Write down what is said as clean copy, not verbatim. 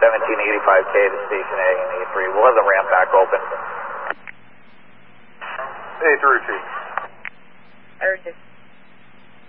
1785K to Station A and A3. We'll have the ramp back open. A through 2. Urgent.